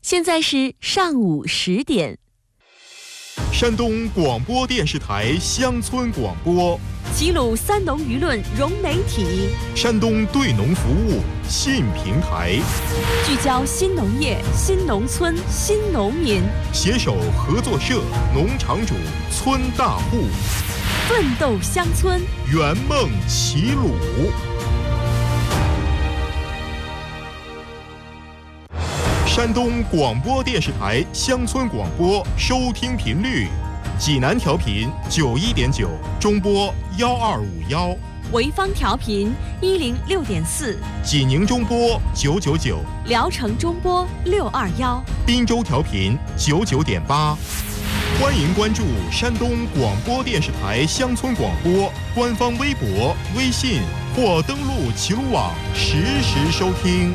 现在是上午10点。 山东广播电视台乡村广播， 齐鲁三农舆论融媒体， 山东对农服务新平台， 聚焦新农业、新农村、新农民， 携手合作社、农场主、村大户， 奋斗乡村， 圆梦齐鲁。山东广播电视台乡村广播收听频率：济南调频91.9，中波1251； 潍坊调频106.4， 济宁中波999， 聊城中波621， 滨州调频99.8。欢迎关注山东广播电视台乡村广播官方微博、微信，或登录齐鲁网实时收听。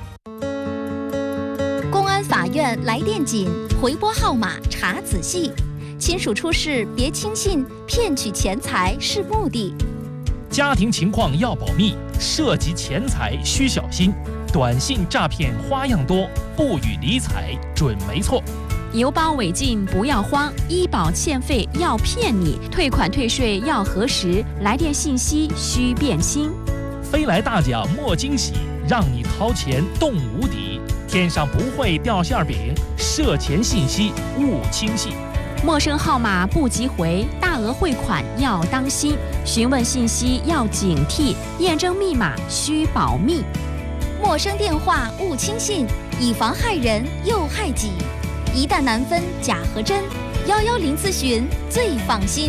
公安法院来电紧，回拨号码查仔细。亲属出事别轻信，骗取钱财是目的。 家庭情况要保密，涉及钱财需小心。短信诈骗花样多，不予理睬准没错。 邮包违禁不要慌，医保欠费要骗你，退款退税要核实，来电信息需辨清。 飞来大奖莫惊喜，让你掏钱动无底。天上不会掉馅饼，涉钱信息勿轻信。 陌生号码不急回，大额汇款要当心，询问信息要警惕，验证密码需保密。 陌生电话勿轻信，以防害人又害己。一旦难分假和真，110咨询最放心。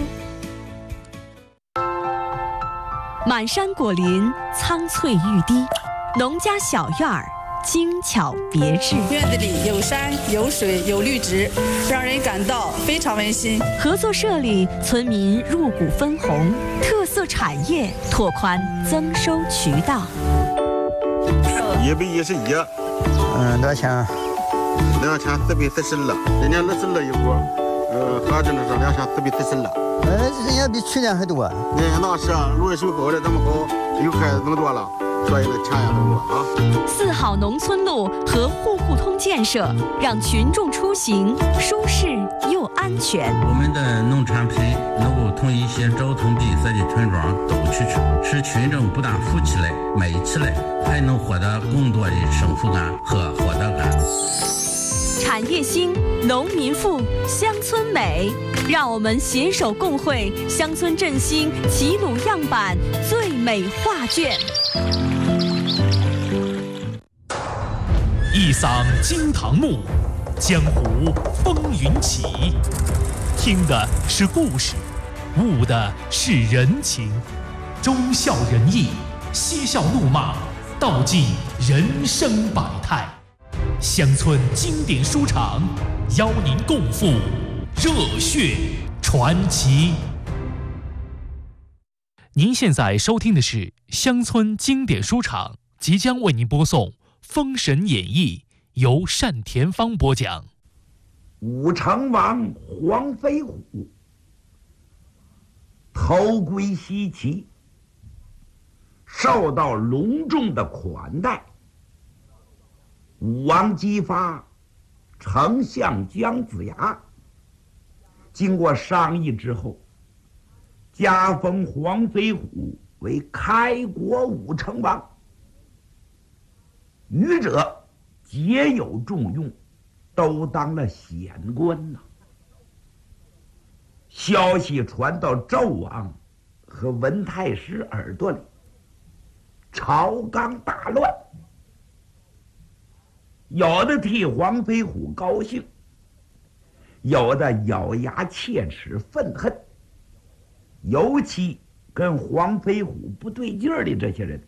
满山果林，苍翠欲滴，农家小院儿，精巧别致。 院子里有山有水有绿植，让人感到非常温馨。 合作社里，村民入股分红，特色产业拓宽增收渠道。 111， 多少钱 ？2440了，今年20了一锅，合着呢是2440了。 人家比去年还多。 那是论水沟的这么高，又开始更多了，所以呢钱也更多啊。 4号农村路和户户通建设，让群众出行舒适又安全。 我们的农产品能够同一些交通闭塞的村庄都去使群众不但富起来、美起来，还能获得更多的幸福感和获得感。 产业兴，农民富，乡村美，让我们携手共绘乡村振兴齐鲁样板最美画卷。 一嗓惊堂木，江湖风云起。听的是故事，悟的是人情，忠孝仁义，嬉笑怒骂，道尽人生百态。乡村经典书场，邀您共赴热血传奇。您现在收听的是乡村经典书场，即将为您播送《封神演义》，由单田芳播讲。 武成王黄飞虎头归西岐，受到隆重的款待。武王姬发、丞相姜子牙经过商议之后，加封黄飞虎为开国武成王，余者皆有重用，都当了显官呐。消息传到纣王和文太师耳朵里，朝纲大乱。有的替黄飞虎高兴，有的咬牙切齿愤恨。尤其跟黄飞虎不对劲儿的这些人，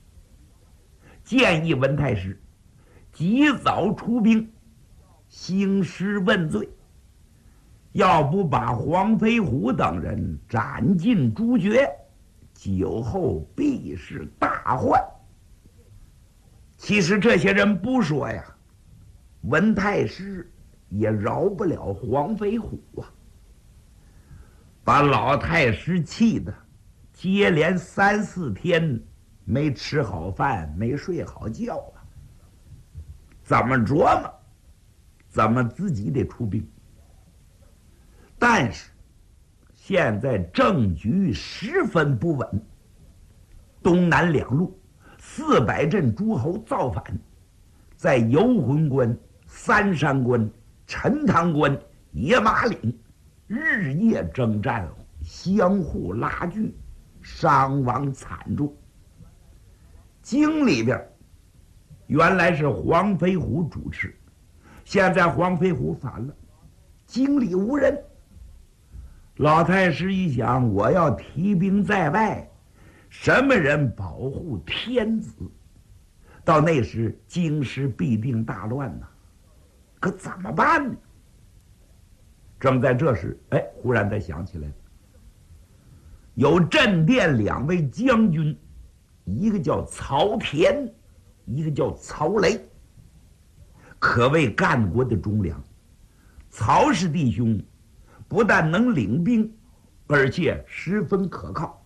建议文太师及早出兵兴师问罪，要不把黄飞虎等人斩尽诛绝，酒后必是大患。其实这些人不说呀，文太师也饶不了黄飞虎啊，把老太师气的接连3、4天没吃好饭，没睡好觉啊。怎么琢磨咱们自己得出兵。但是现在政局十分不稳，东南两路400镇诸侯造反，在游魂关、三山关、陈塘关、野马岭日夜征战，相互拉锯，伤亡惨重。京里边原来是黄飞虎主持，现在黄飞虎反了，京里无人。老太师一想，我要提兵在外，什么人保护天子？到那时京师必定大乱呐，可怎么办呢？正在这时，忽然他想起来了，有镇殿2位将军，一个叫曹田，一个叫曹雷，可谓干国的忠良。曹氏弟兄不但能领兵，而且十分可靠。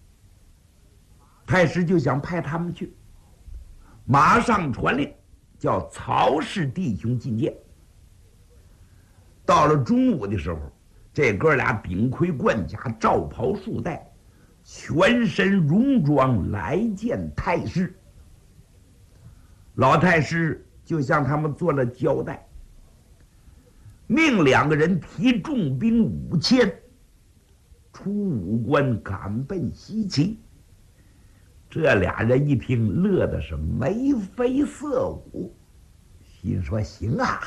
太师就想派他们去，马上传令，叫曹氏弟兄觐见。到了中午的时候，这哥俩顶盔贯甲，罩袍束带，全身戎装来见太师。老太师就向他们做了交代，命2个人提重兵5000，出武关赶奔西岐。这俩人一听，乐的是眉飞色舞，心说行啊，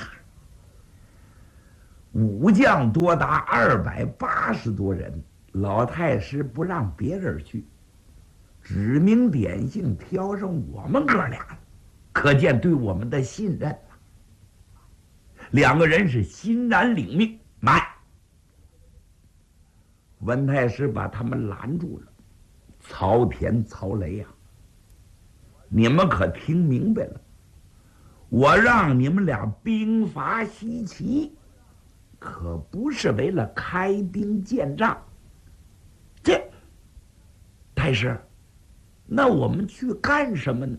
武将多达280多人，老太师不让别人去，指名点姓挑上我们哥俩，可见对我们的信任。2个人是欣然领命。慢！文太师把他们拦住了。曹田、曹雷呀，你们可听明白了？我让你们俩兵伐西岐，可不是为了开兵建仗。这太师，那我们去干什么呢？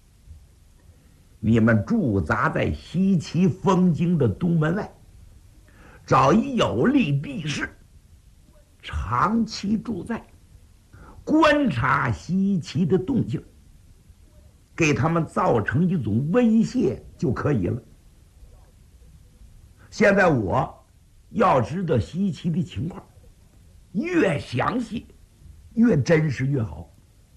你们驻扎在西岐封京的东门外，找一有利地势，长期驻在，观察西岐的动静，给他们造成一种威胁就可以了。现在我要知道西岐的情况，越详细越真实越好。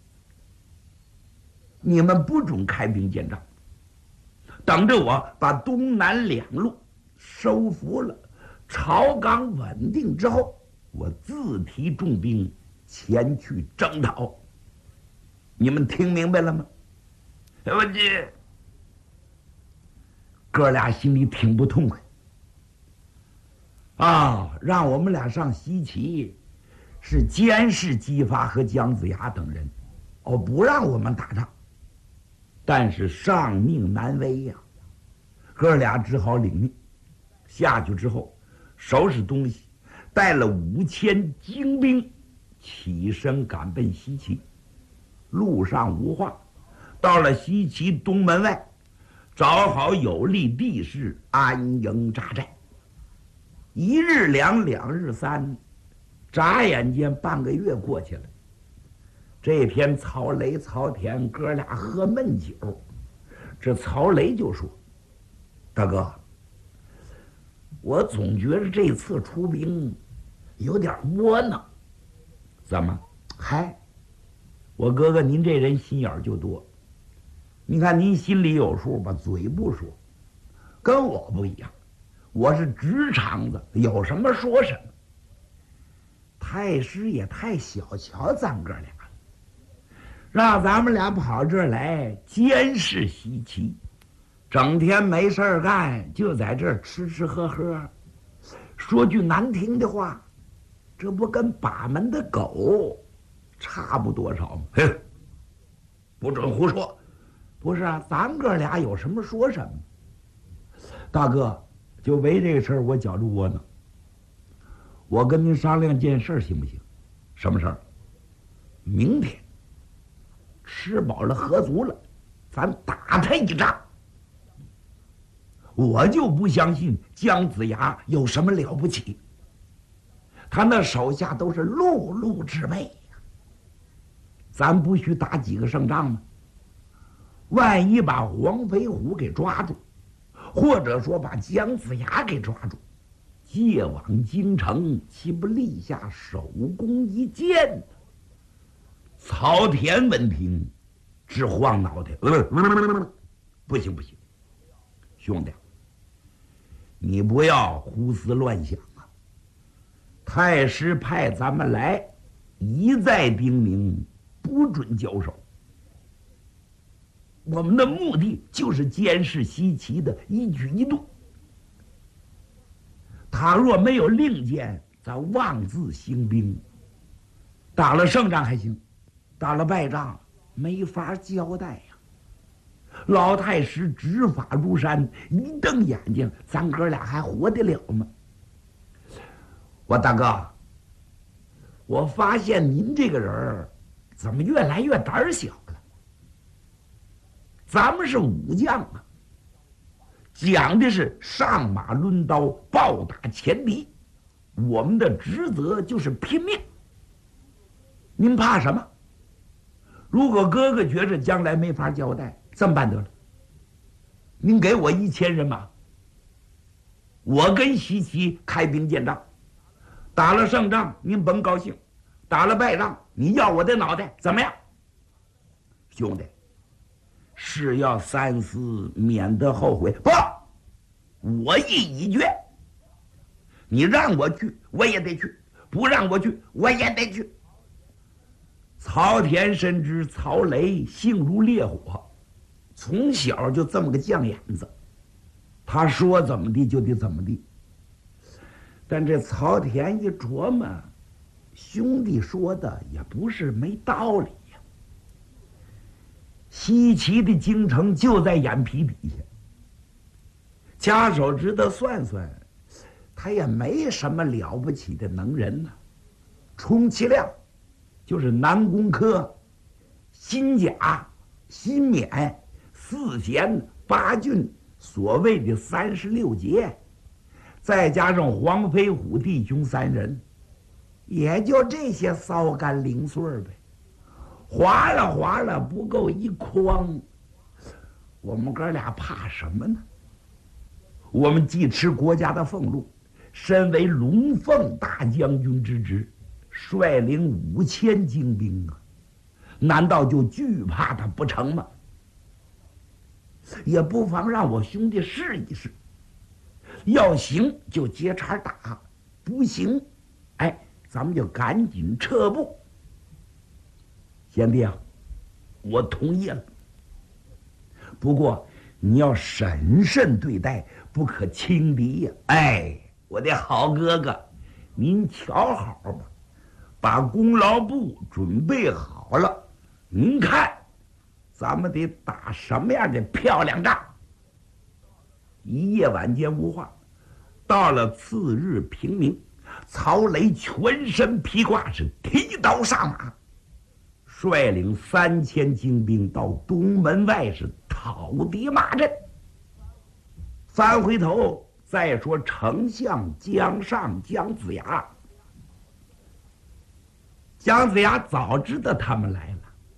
你们不准开兵建仗，等着我把东南2路收服了，朝纲稳定之后，我自提重兵前去征讨。你们听明白了吗？我这哥俩心里挺不痛快啊！让我们俩上西岐，是监视姬发和姜子牙等人，不让我们打仗。但是上命难违呀，哥俩只好领命。下去之后，收拾东西，带了5000精兵，起身赶奔西岐。路上无话，到了西岐东门外，找好有利地势，安营扎寨。1日2，2日3，眨眼间半个月过去了。这天，曹雷、曹田哥俩喝闷酒，这曹雷就说：“大哥，我总觉得这次出兵有点窝囊。怎么？嗨，我哥哥您这人心眼就多。你看您心里有数吧，嘴不说，跟我不一样，我是直肠子，有什么说什么。太师也太小瞧咱哥俩了，让咱们俩跑这儿来监视西岐，整天没事儿干，就在这儿吃吃喝喝。说句难听的话，这不跟把门的狗差不多少吗？嘿，不准胡说！不是啊，咱哥俩有什么说什么。大哥，就为这个事儿我觉着窝囊。我跟您商量件事行不行？什么事儿？明天吃饱了喝足了，咱打他一仗。 我就不相信姜子牙有什么了不起。他那手下都是碌碌之辈呀，咱不许打几个胜仗吗？万一把黄飞虎给抓住，或者说把姜子牙给抓住，借往京城，岂不立下首功一件？曹田闻听，直晃脑袋，不行不行，兄弟，你不要胡思乱想啊！太师派咱们来，一再叮咛，不准交手。我们的目的就是监视西岐的一举一动。他若没有令箭，咱妄自兴兵。打了胜仗还行，打了败仗没法交代呀。老太师执法如山，一瞪眼睛，咱哥俩还活得了吗？我大哥，我发现您这个人怎么越来越胆小了？咱们是武将啊，讲的是上马抡刀，暴打前敌，我们的职责就是拼命。您怕什么？如果哥哥觉着将来没法交代，这么办得了，您给我1000人马，我跟西岐开兵见仗，打了胜仗您甭高兴，打了败仗你要我的脑袋，怎么样？兄弟，是要三思，免得后悔。不，我意已决。你让我去，我也得去；不让我去，我也得去。曹田深知曹雷性如烈火，从小就这么个犟眼子，他说怎么地就得怎么地。但这曹田一琢磨，兄弟说的也不是没道理呀。西岐的京城就在眼皮底下，掐手指头算算，他也没什么了不起的能人呢。充其量就是南宫轲、辛甲、辛勉、4贤、8郡，所谓的36杰，再加上黄飞虎弟兄3人，也就这些骚干零碎呗。划拉划拉不够一筐，我们哥俩怕什么呢？我们既吃国家的俸禄，身为龙凤大将军之职，率领5000精兵啊，难道就惧怕他不成吗？也不妨让我兄弟试一试，要行就接茬打，不行，哎，咱们就赶紧撤步。贤弟啊，我同意了。不过你要审慎对待，不可轻敌呀！哎，我的好哥哥，您瞧好吧，把功劳簿准备好了，您看，咱们得打什么样的漂亮仗？一夜晚间无话，到了次日平明，曹雷全身披挂，是提刀上马，率领3000精兵到东门外是讨敌骂阵。翻回头再说丞相姜尚、姜子牙。姜子牙早知道他们来了，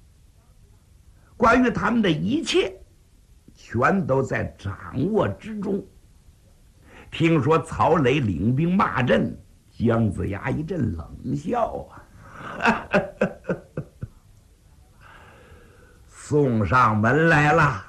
关于他们的一切全都在掌握之中。听说曹雷领兵骂阵，姜子牙一阵冷笑啊送上门来了。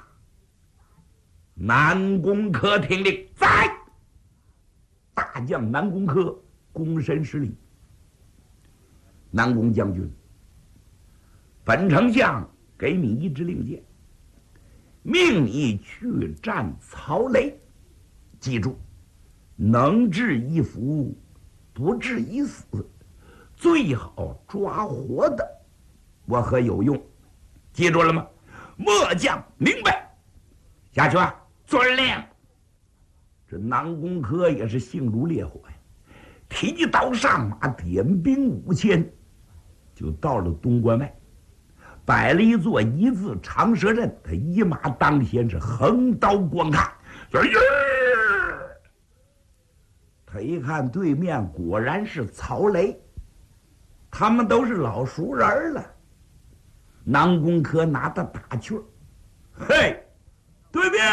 南宫轲听令，在！大将南宫轲躬身施礼。南宫将军，本丞相给你一支令箭，命你去战曹雷。记住，能治一夫，不治一死，最好抓活的，我和有用。记住了吗？末将明白。下去啊！遵令。这南宫轲也是性如烈火呀，提刀上马，点兵5000，就到了东关外，摆了一座1字长蛇阵，他一马当先，是横刀观看， 他一看对面果然是曹雷，他们都是老熟人了。南宫科拿着大气儿，嘿，对面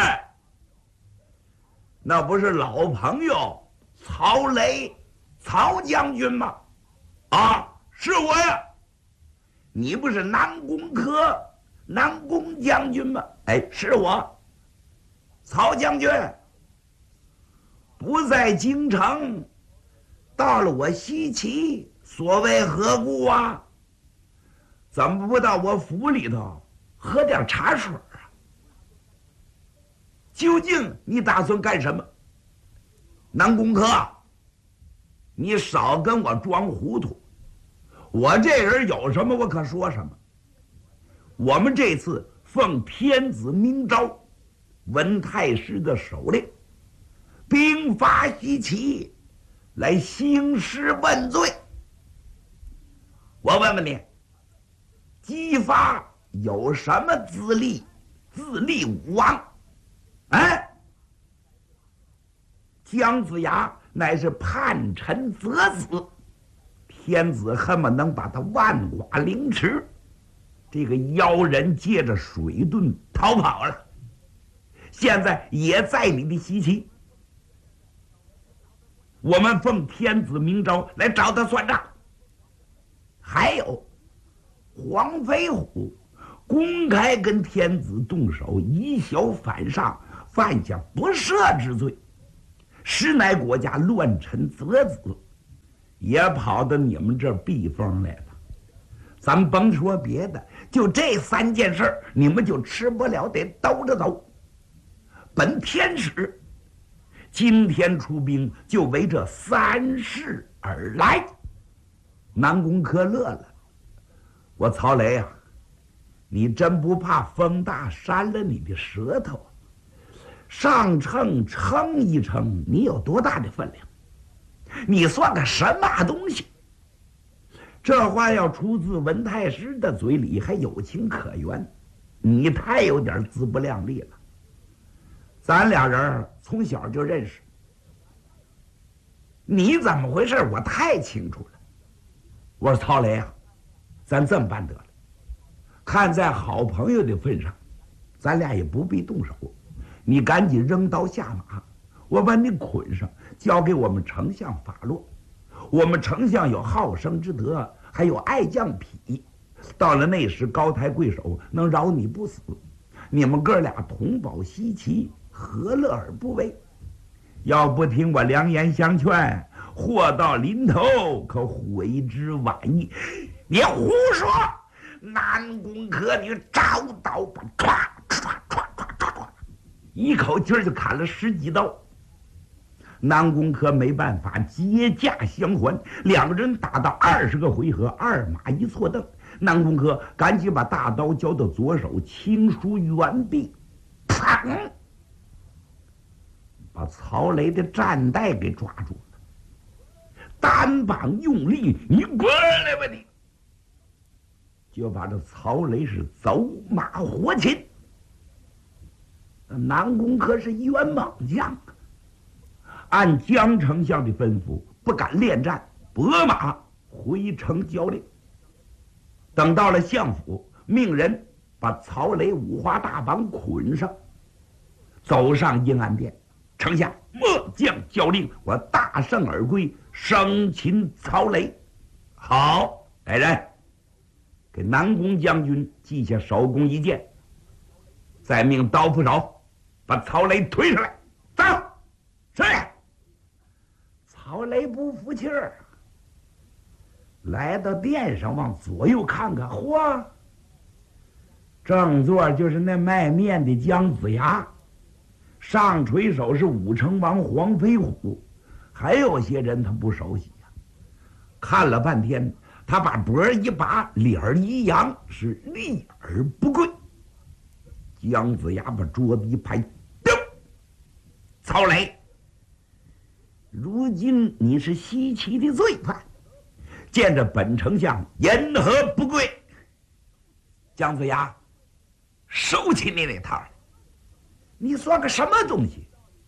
那不是老朋友曹雷曹将军吗？啊，是我呀。你不是南宫科南宫将军吗？哎，是我。曹将军不在京城，到了我西岐，所谓何故啊？怎么不到我府里头喝点茶水啊？究竟你打算干什么？南宫科，你少跟我装糊涂。我这人有什么我可说什么。我们这次奉天子明诏，文太师的手令，兵发西岐，来兴师问罪。我问问你，姬发有什么资历自立武王？哎，姜子牙乃是叛臣则死，天子恨不能把他万剐凌迟。这个妖人借着水遁逃跑了，现在也在你的西岐。我们奉天子明诏来找他算账。还有黄飞虎公开跟天子动手，以小反上，犯下不赦之罪，实乃国家乱臣贼子，也跑到你们这儿避风来了。咱们甭说别的，就这3件事儿，你们就吃不了，得兜着走。本天使今天出兵，就为这3事而来。南宫科乐了，我曹雷啊，你真不怕风大扇了你的舌头？上秤称一称，你有多大的分量？你算个什么东西？这话要出自文太师的嘴里，还有情可原。你太有点自不量力了。咱俩人从小就认识，你怎么回事我太清楚了。我说曹雷啊，咱这么办得了，看在好朋友的份上，咱俩也不必动手，你赶紧扔刀下马，我把你捆上，交给我们丞相法洛。我们丞相有好生之德，还有爱将癖，到了那时高抬贵手，能饶你不死。你们哥俩同保西岐，何乐而不为？要不听我良言相劝，祸到临头可悔之晚矣。你胡说！南宫科，你找刀吧，唰唰唰唰唰唰，一口气儿就砍了10几刀。南宫科没办法，结架相还，两个人打到20个回合，2马一错蹬。南宫科赶紧把大刀交到左手，轻舒猿臂，砰，把曹雷的战带给抓住了，单膀用力，你过来吧你！就把这曹雷是走马活擒。南宫科是一员猛将，按姜丞相的吩咐，不敢恋战，拨马回城交令。等到了相府，命人把曹雷五花大绑捆上，走上阴安殿。丞相，末将交令，我大胜而归，生擒曹雷。好，来人，给南宫将军记下首功一件，再命刀斧手把曹雷推上来。走，是。曹雷不服气儿，来到殿上，往左右看看，嚯，正座就是那卖面的姜子牙，上垂手是武成王黄飞虎，还有些人他不熟悉呀。看了半天，他把脖一拔，脸一扬，是立而不跪。姜子牙把桌子一拍，丢！曹雷，如今你是西岐的罪犯，见着本丞相言何不跪？姜子牙，收起你那套来！你算个什么东西？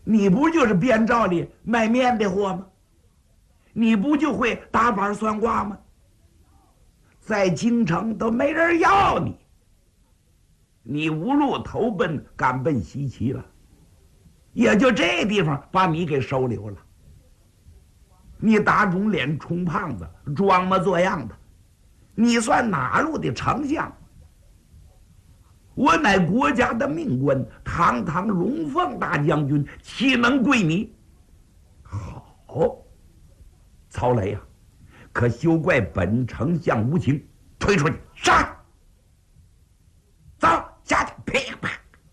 你不就是边罩里卖面的货吗？你不就会打板算卦吗？在京城都没人要你，你无路投奔，赶奔西岐了，也就这地方把你给收留了。你打肿脸充胖子，装模作样的，你算哪路的丞相？我乃国家的命官，堂堂龙凤大将军，岂能归你？好，曹雷呀，可休怪本丞相无情，推出去杀！走，下去！噼啪，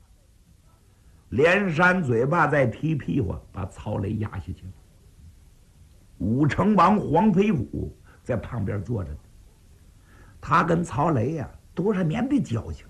连扇嘴巴再踢屁股，把曹雷压下去了。武成王黄飞虎在旁边坐着呢，他跟曹雷呀多少年的交情。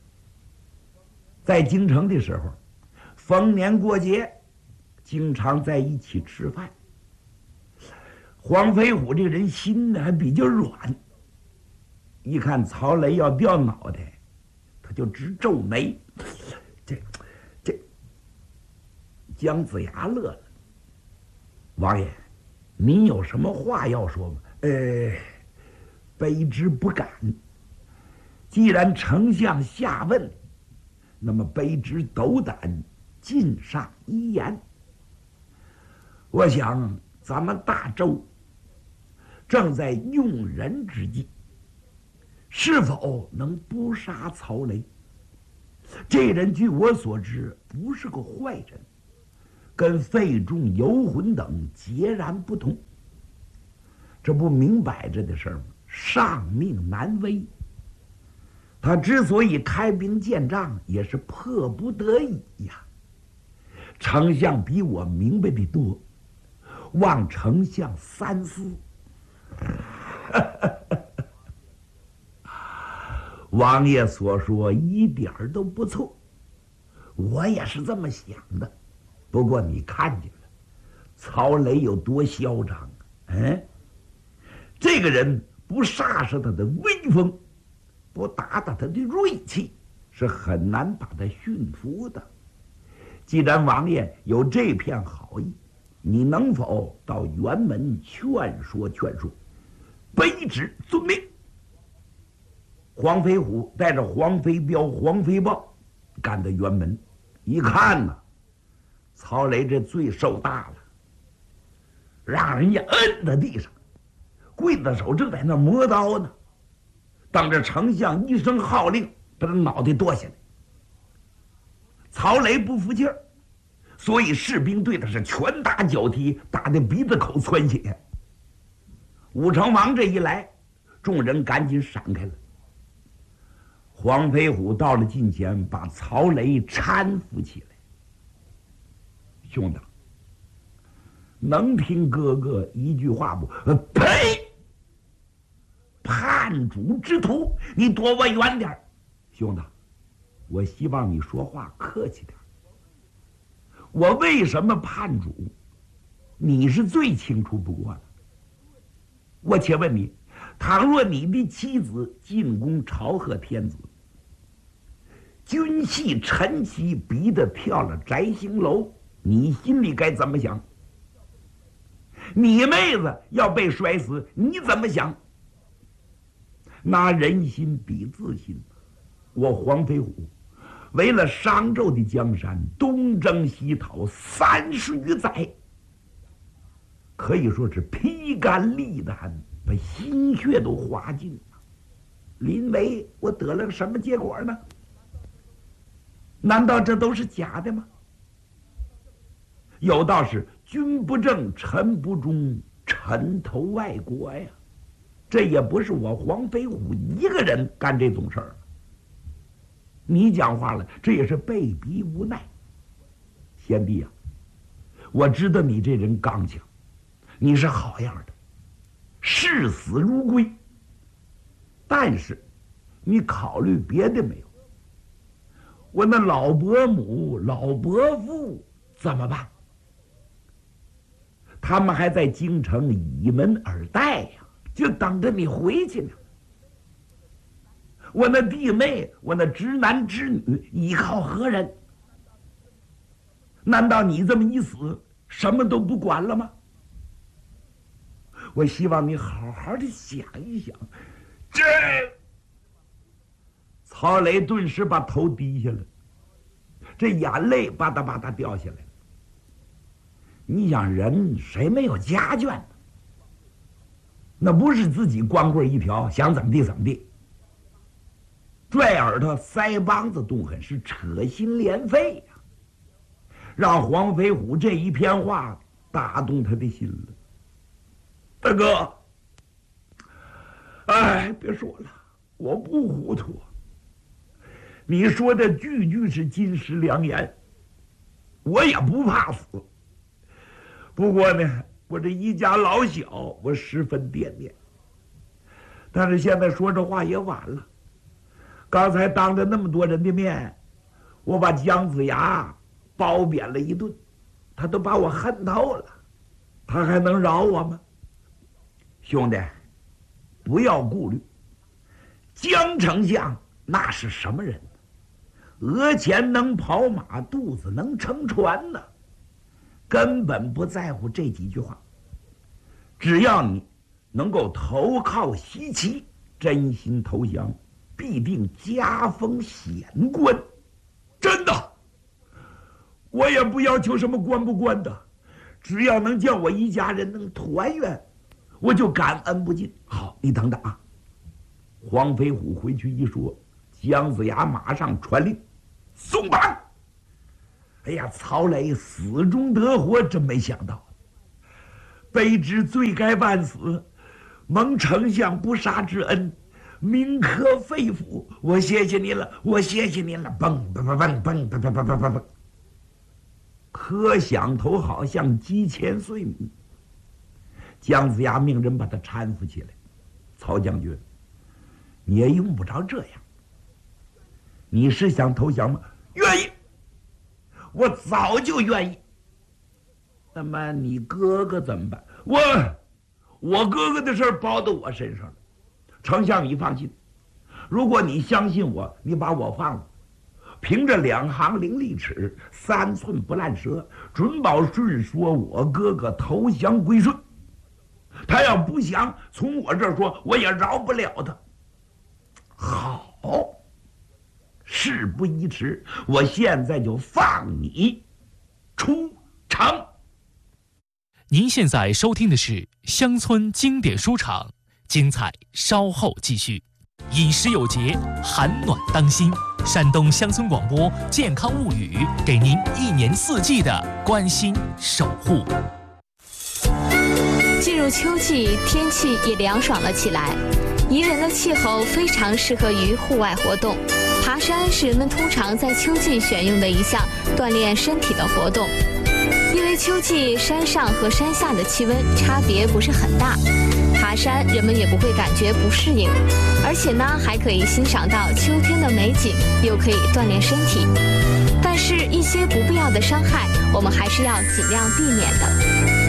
在京城的时候，逢年过节，经常在一起吃饭。黄飞虎这人心呢还比较软，一看曹雷要掉脑袋，他就直皱眉。这姜子牙乐了：“王爷，你有什么话要说吗？”卑职不敢。既然丞相下问，那么卑职斗胆尽上一言。我想咱们大周正在用人之际，是否能不杀曹雷？这人据我所知不是个坏人，跟费仲、游魂等截然不同。这不明摆着的事吗？上命难违。他之所以开兵建仗，也是迫不得已呀。丞相比我明白的多，望丞相三思。王爷所说一点儿都不错，我也是这么想的。不过你看见了，曹雷有多嚣张啊！这个人不煞煞他的威风，不打打他的锐气，是很难把他驯服的。既然王爷有这片好意，你能否到辕门劝说劝说？卑职遵命。黄飞虎带着黄飞彪、黄飞豹赶到辕门，一看呢，曹雷这罪受大了，让人家摁在地上，刽子手正在那磨刀呢。当着丞相一声号令，把他脑袋剁下来。曹雷不服气儿，所以士兵对他是拳打脚踢，打得鼻子口窜血。武成王这一来，众人赶紧闪开了。黄飞虎到了近前，把曹雷搀扶起来。兄弟，能听哥哥一句话不？呸！叛主之徒，你躲我远点。兄弟，我希望你说话客气点。我为什么叛主，你是最清楚不过的。我且问你，倘若你的妻子进宫朝贺天子，君系臣妻逼得跳了摘星楼，你心里该怎么想？你妹子要被摔死，你怎么想？拿人心比自心，我黄飞虎为了商纣的江山东征西讨30余载，可以说是披肝沥胆，把心血都花尽了。临危我得了个什么结果呢？难道这都是假的吗？有道是君不正，臣不忠，臣投外国呀。这也不是我黄飞虎一个人干这种事儿。你讲话了，这也是被逼无奈。贤弟啊，我知道你这人刚强，你是好样的，视死如归。但是你考虑别的没有？我那老伯母、老伯父怎么办？他们还在京城倚门而待呀，就等着你回去呢。我那弟妹，我那侄男侄女依靠何人？ 难道你这么一死，什么都不管了吗？我希望你好好的想一想。这曹磊顿时把头低下了，这眼泪吧嗒吧嗒掉下来了。你想人谁没有家眷呢？那不是自己光棍一条，想怎么地怎么地。拽耳朵腮帮子动狠，是扯心连肺呀，让黄飞虎这一片话打动他的心了。大哥，哎，别说了，我不糊涂。你说的句句是金石良言，我也不怕死。不过呢，我这一家老小，我十分惦念。但是现在说这话也晚了。刚才当着那么多人的面，我把姜子牙褒贬了一顿，他都把我恨透了，他还能饶我吗？兄弟，不要顾虑，姜丞相那是什么人？额前能跑马，肚子能撑船呢，根本不在乎这几句话。只要你能够投靠西岐，真心投降，必定加封显官。真的，我也不要求什么官不官的，只要能叫我一家人能团圆，我就感恩不尽。好，你等等啊！黄飞虎回去一说，姜子牙马上传令送绑。哎呀，曹磊死中得活，真没想到，卑职罪该万死，蒙丞相不杀之恩，铭刻肺腑。我谢谢您了，我谢谢您了！蹦蹦蹦蹦蹦蹦蹦蹦蹦，磕响头好像击千岁米。姜子牙命人把他搀扶起来。曹将军，你也用不着这样。你是想投降吗？愿意，我早就愿意。那么你哥哥怎么办？我哥哥的事包到我身上了。丞相你放心，如果你相信我，你把我放了，凭着2行伶俐齿，3寸不烂舌，准保顺说我哥哥投降归顺。他要不想从我这儿说，我也饶不了他。好，事不宜迟，我现在就放你出城。 您现在收听的是乡村经典书场，精彩稍后继续。饮食有节，寒暖当心。山东乡村广播健康物语，给您1年4季的关心守护。 进入秋季，天气也凉爽了起来，宜人的气候非常适合于户外活动。爬山是人们通常在秋季选用的一项锻炼身体的活动。因为秋季山上和山下的气温差别不是很大，爬山人们也不会感觉不适应，而且呢还可以欣赏到秋天的美景，又可以锻炼身体。但是，一些不必要的伤害，我们还是要尽量避免的。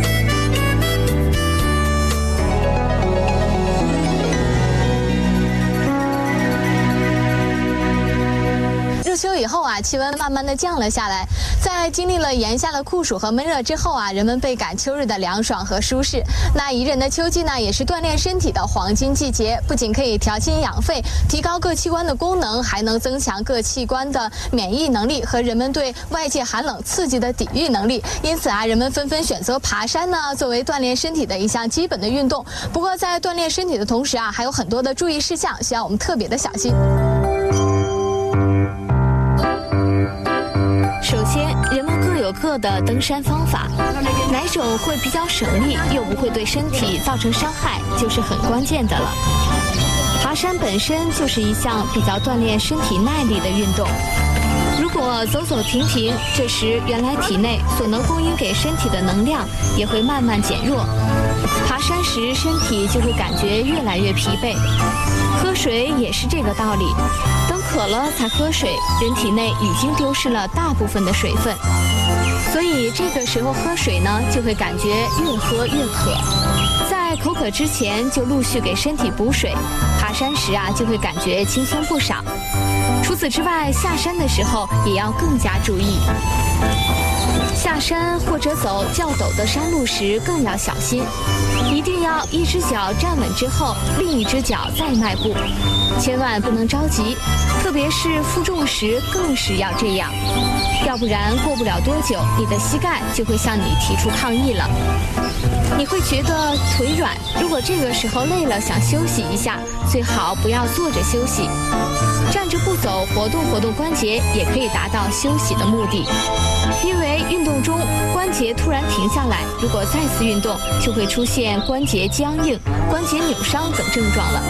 入秋以后啊，气温慢慢的降了下来，在经历了炎夏的酷暑和闷热之后啊，人们倍感秋日的凉爽和舒适。那宜人的秋季呢，也是锻炼身体的黄金季节，不仅可以调心养肺，提高各器官的功能，还能增强各器官的免疫能力和人们对外界寒冷刺激的抵御能力。因此啊，人们纷纷选择爬山呢，作为锻炼身体的一项基本的运动。不过在锻炼身体的同时啊，还有很多的注意事项需要我们特别的小心。首先，人们各有各的登山方法，哪种会比较省力，又不会对身体造成伤害，就是很关键的了。爬山本身就是一项比较锻炼身体耐力的运动。如果走走停停，这时原来体内所能供应给身体的能量也会慢慢减弱，爬山时身体就会感觉越来越疲惫。喝水也是这个道理，等渴了才喝水，人体内已经丢失了大部分的水分，所以这个时候喝水呢，就会感觉越喝越渴。在口渴之前就陆续给身体补水，爬山时啊就会感觉轻松不少。除此之外，下山的时候也要更加注意。 下山或者走较陡的山路时更要小心，一定要一只脚站稳之后，另一只脚再迈步，千万不能着急，特别是负重时更是要这样，要不然过不了多久，你的膝盖就会向你提出抗议了。你会觉得腿软，如果这个时候累了想休息一下，最好不要坐着休息，站着不走，活动活动关节也可以达到休息的目的。因为运动中关节突然停下来，如果再次运动，就会出现关节僵硬、关节扭伤等症状了。